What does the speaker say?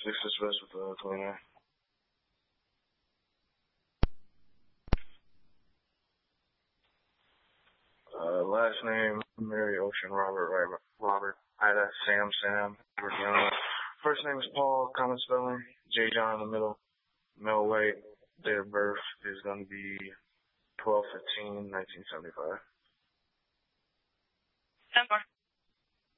6 West with 29. Last name, Mary Ocean Robert, Ida, Sam, Virginia. First name is Paul, common spelling, J. John in the middle, male weight, date of birth is going to be 12/15/1975. 10 more.